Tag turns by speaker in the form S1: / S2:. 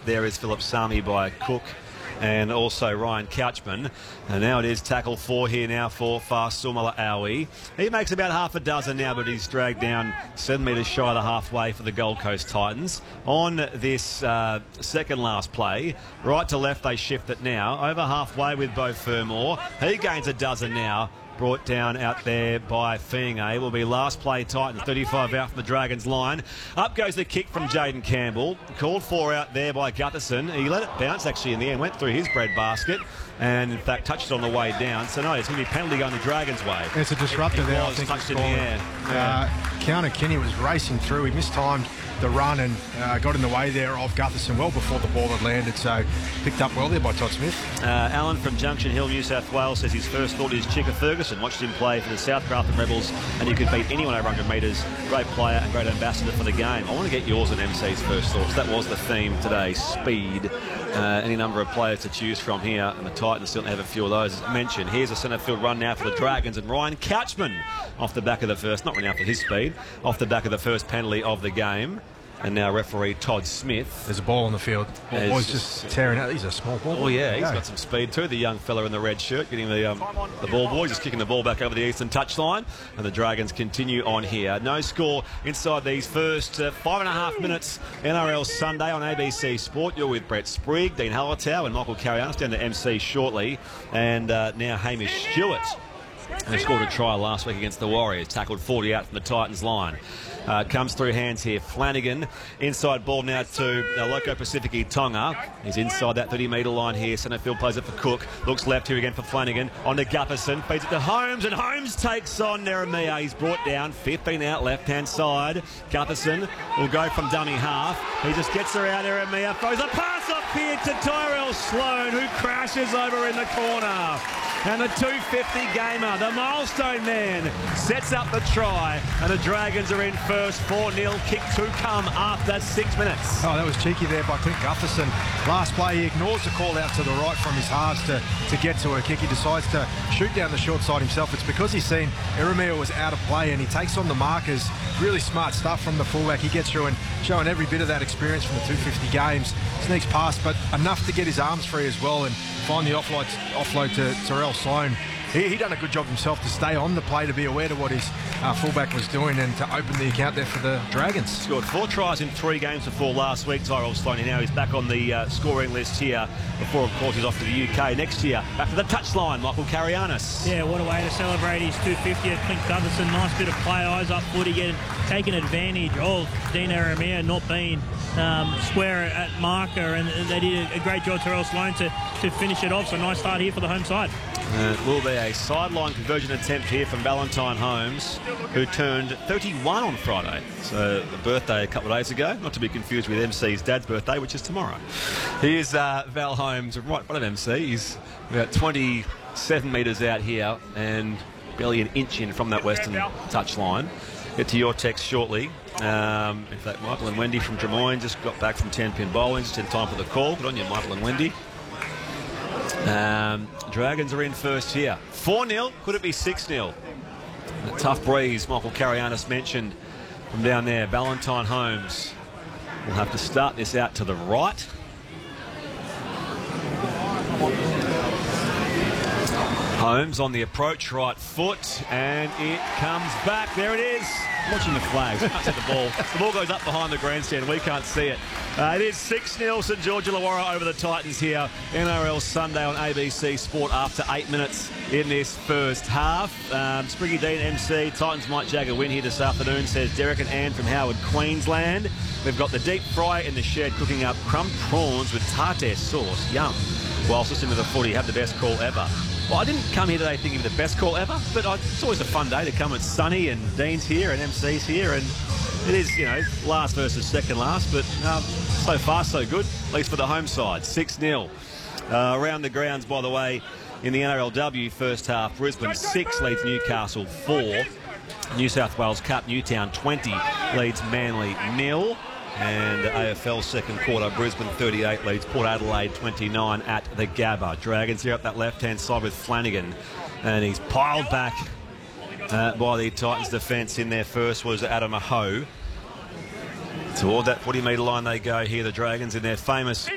S1: there is Philip Sami by Cook and also Ryan Couchman. And now it is tackle 4 here now for Fasumala Aui. He makes about half a dozen now, but he's dragged down 7 metres shy of the halfway for the Gold Coast Titans. On this second last play, right to left they shift it now. Over halfway with Beau Fermor. He gains a dozen now. Brought down out there by Fienge. Will be last play Titans, 35 out from the Dragons line. Up goes the kick from Jaden Campbell. Called for out there by Gutherson. He let it bounce actually in the end, went through his breadbasket and in fact touched it on the way down. So no, it's going to be a penalty going the Dragons' way.
S2: It's a disruptor there, I think.
S1: Touched in the air.
S2: Keanu Kinney was racing through. He mistimed the run and got in the way there of Gutherson well before the ball had landed, so picked up well there by Todd Smith.
S1: Alan from Junction Hill, New South Wales, says his first thought is Chicka Ferguson. Watched him play for the South Grafton Rebels and he could beat anyone over 100 metres. Great player and great ambassador for the game. I want to get yours and MC's first thoughts. That was the theme today, speed. Any number of players to choose from here, and the Titans certainly have a few of those. As mentioned, here's a centre field run now for the Dragons, and Ryan Couchman off the back of the first, not running out for his speed, off the back of the first penalty of the game. And now referee Todd Smith.
S2: There's a ball on the field. Boy's just tearing out. He's a small ball.
S1: Oh yeah, he's got some speed too. The young fella in the red shirt getting the ball boy, just kicking the ball back over the eastern touchline. And the Dragons continue on here. No score inside these first 5.5 minutes. NRL Sunday on ABC Sport. You're with Brett Sprigg, Dean Hallertau and Michael Carianis down to MC shortly. And now Hamish Stewart, who scored a try last week against the Warriors, tackled 40 out from the Titans line. Comes through hands here. Flanagan, inside ball now to Loco Pacifici Tonga. He's inside that 30-metre line here. Centre field plays it for Cook. Looks left here again for Flanagan. On to Gutherson. Feeds it to Holmes, and Holmes takes on Neremia. He's brought down. 15 out left-hand side. Gutherson will go from dummy half. He just gets around Neremia. Throws a pass up here to Tyrell Sloan, who crashes over in the corner. And the 250 gamer, the milestone man, sets up the try. And the Dragons are in first, 4-0. Kick to come after 6 minutes.
S2: Oh, that was cheeky there by Clint Gutherson. Last play, he ignores the call out to the right from his halves to get to a kick. He decides to shoot down the short side himself. It's because he's seen Eremia was out of play and he takes on the markers. Really smart stuff from the fullback. He gets through and showing every bit of that experience from the 250 games. Sneaks past, but enough to get his arms free as well and find the offload to Tyrell Sloan. He done a good job himself to stay on the play, to be aware to what his fullback was doing and to open the account there for the Dragons.
S1: Scored 4 tries in 3 games before last week, Tyrell Sloan. Now he's back on the scoring list here before, of course, he's off to the UK next year. Back to the touchline, Michael Carianis.
S3: Yeah, what a way to celebrate his 250 at Clint Gutherson. Nice bit of play, eyes up footy, taking advantage of Dean Eremia not being square at marker, and they did a great job, Tyrell Sloan, to finish it off. So nice start here for the home side.
S1: Will be a sideline conversion attempt here from Valentine Holmes, who turned 31 on Friday. So the birthday a couple of days ago, not to be confused with MC's dad's birthday, which is tomorrow. Here's Val Holmes, right in front of MC. He's about 27 metres out here and barely an inch in from that western touchline. Get to your text shortly. In fact, Michael and Wendy from Drummoyne just got back from 10-pin bowling, just in time for the call. Good on you, Michael and Wendy. Dragons are in first here. 4-0. Could it be 6-0? A tough breeze, Michael Carianis mentioned from down there. Valentine Holmes will have to start this out to the right. Holmes on the approach, right foot, and it comes back. There it is. Watching the flags. Can't see the ball. The ball goes up behind the grandstand. We can't see it. It is 6-0 St George Illawarra over the Titans here. NRL Sunday on ABC Sport after 8 minutes in this first half. Spriggy Dean MC. Titans might jag a win here this afternoon, says Derek and Ann from Howard, Queensland. We've got the deep fry in the shed cooking up crumb prawns with tartare sauce. Yum. Whilst listening to the footy, have the best call ever. Well, I didn't come here today thinking the best call ever, but it's always a fun day to come. It's sunny and Dean's here and MC's here, and it is, you know, last versus second last, but so far so good, at least for the home side. 6-0. Around the grounds, by the way, in the NRLW first half, Brisbane 6 leads Newcastle 4. New South Wales Cup, Newtown 20 leads Manly 0. And AFL second quarter, Brisbane 38 leads Port Adelaide 29 at the Gabba. Dragons here up that left-hand side with Flanagan. And he's piled back by the Titans defence. In there first was Adam Aho. Toward that 40-metre line they go here, the Dragons in their famous